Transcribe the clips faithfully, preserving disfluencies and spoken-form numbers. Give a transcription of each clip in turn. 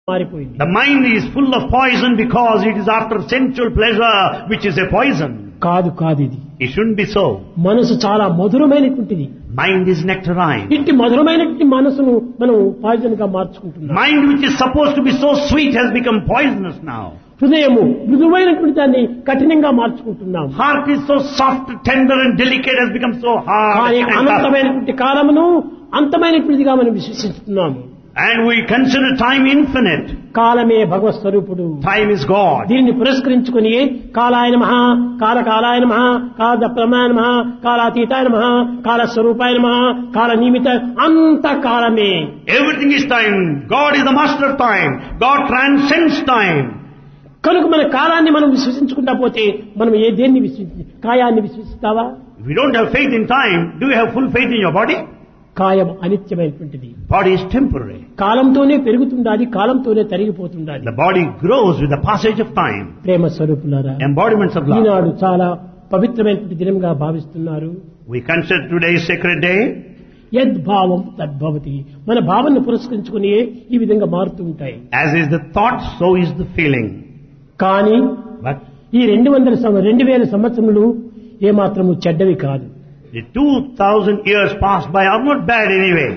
మారిపోయింది. The mind is full of poison because it is after sensual pleasure which is a poison. కాదు కాదు ఇది. It shouldn't be so. మనసు చాలా మధురమైనటువంటిది. Mind is nectarine. ఇట్టి మధురమైనటువంటి మనసును మనం పాయిజన్ గా మార్చుకుంటున్నాం. Mind which is supposed to be so sweet has become poisonous now. హృదయము మృదువైనటువంటి దాన్ని కఠినంగా మార్చుకుంటున్నాం. Heart is so soft, tender and delicate has become so hard. కానీ and tough. అనంతమైనటువంటి కాలమును అంతమైనటువంటిదిగా మనం విశ్వసిస్తున్నాము. And we consider time infinite. కాలమే భగవత్ స్వరూపుడు. Time is God. దీన్ని పురస్కరించుకుని కాలాయ నమః, కాల కాలాయ నమః, కాల ప్రమాయ నమః, కాలాతీతాయ నమః, కాల స్వరూపాయ నమః, కాల నిమిత అంత కాలమే. Everything is time. God is the master of time. God transcends time. కనుక మన కాలాన్ని మనం విశ్వసించుకుంటా పోతే మనం ఏ దేన్ని విశ్వసి కాయాన్ని విశ్వసిస్తావా? If you don't have faith in time, do you have full faith in your body? కాయం అనిత్యమైనటువంటిది. Body is temporary. కాలంతోనే పెరుగుతుండాలి, కాలంతోనే తరిగిపోతుండాలి. The body grows with the passage of time. ప్రేమ స్వరూపులారా, Embodiments of love. ఈనాడు చాలా పవిత్రమైనటువంటి దినంగా భావిస్తున్నారు. We consider today sacred day. యద్భావం తద్భవతి. మన భావనను పురస్కరించుకుని ఈ విధంగా మారుతూ ఉంటాయి. As is the thought, so is the feeling. కానీ But ఈ రెండు వందల సం- రెండు వేల సంవత్సరములు ఏమాత్రము చెడ్డవి కాదు. the two thousand years passed by are not bad anyway.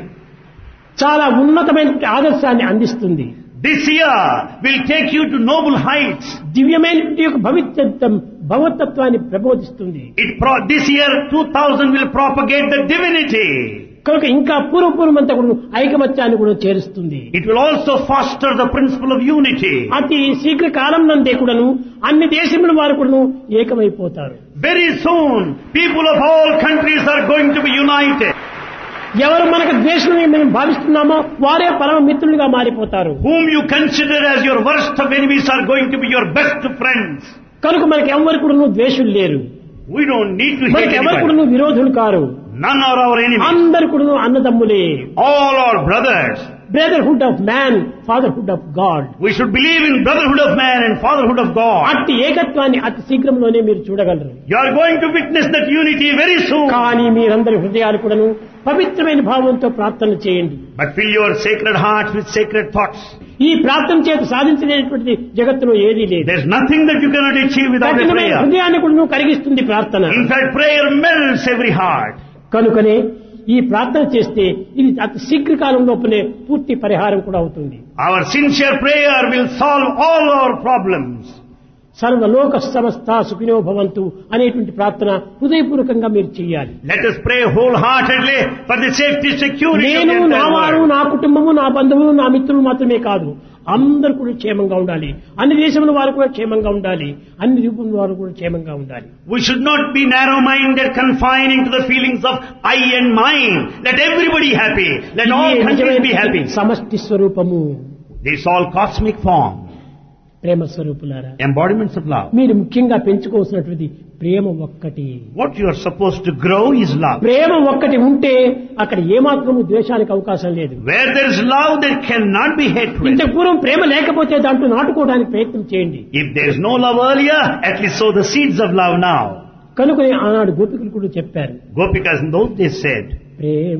చాలా ఉన్నతమైనటువంటి ఆదర్శాన్ని అందిస్తుంది. This year will take you to noble heights. దివ్యమైనటువంటి యొక్క భవిత్యత్వం భగవతత్వాన్ని ప్రబోధిస్తుంది. It pro- this year two thousand will propagate the divinity. కనుక ఇంకా పూర్వపూర్వమంతా కూడా ఐకమత్యాన్ని కూడా చేరుస్తుంది. It will also foster the principle of unity. అతి శీఘ్ర కాలం నందే కూడాను అన్ని దేశముల వారు కూడాను ఏకమైపోతారు. Very soon, people of all countries are going to be united. ఎవరు మనకు ద్వేషులని మేము భావిస్తున్నామో వారే పరమ మిత్రులుగా మారిపోతారు. Whom you consider as your worst of enemies are going to be your best friends. కనుక మనకి ఎవరు కూడాను ద్వేషులు లేరు. We don't need to hate మనకి ఎవరు anybody. కూడాను విరోధులు car. None are our enemies. అందరు కూడాను అన్నదమ్ములే. All are brothers. Brotherhood of man, fatherhood of God. We should believe in brotherhood of man and fatherhood of God. అట్టి ఏకత్వాన్ని అతి శీఘ్రంలోనే మీరు చూడగలరు. You are going to witness that unity very soon. కానీ మీరందరి హృదయాలు కూడాను పవిత్రమైన భావంతో ప్రార్థన చేయండి. But fill your sacred hearts with sacred thoughts. ఈ ప్రార్థన చేత సాధించలేనటువంటి జగత్తులో ఏదీ లేదు. There's nothing that you cannot achieve without a కఠినమైన prayer. హృదయాన్ని కూడా కరిగిస్తుంది ప్రార్థన. In fact, prayer melts every heart. కనుకనే ఈ ప్రార్థన చేస్తే ఇది అతి శీఘ్రకాలం లోపలే పూర్తి పరిహారం కూడా అవుతుంది. Our sincere prayer will solve all our problems. సర్వలోక సమస్త సుఖినో భవంతు అనేటువంటి ప్రార్థన హృదయపూర్వకంగా మీరు చేయాలి. Let us pray wholeheartedly for the safety, security of నేను, the నా entire వారు, world. నా కుటుంబము, నా బంధువులు, నా మిత్రులు మాత్రమే కాదు, అందరూ కూడా క్షేమంగా ఉండాలి. అన్ని దేశముల వారు కూడా క్షేమంగా ఉండాలి. అన్ని రూపముల వారు కూడా క్షేమంగా ఉండాలి. We should not be narrow-minded, confining to the feelings of I and mine. Let everybody happy. Let all ఇదే countries be నిజమైన happy. సమష్టి స్వరూపము. This all cosmic form, ప్రేమ స్వరూపులారా, embodiments of love. మీరు ముఖ్యంగా పెంచుకోవాల్సినటువంటి ప్రేమ ఒక్కటి. What you are supposed to grow is love. ప్రేమ ఒక్కటి ఉంటే అక్కడ ఏమాత్రము ద్వేషానికి అవకాశం లేదు. Where there is love, there cannot be hatred. ఇంత పూర్వం ప్రేమ లేకపోతే దాంట్లో నాటుకోవడానికి ప్రయత్నం చేయండి. If there is no love earlier, at least sow the seeds of love now. కనుక ఆనాడు గోపికలు కూడా చెప్పారు, Gopikas in those days said, Prema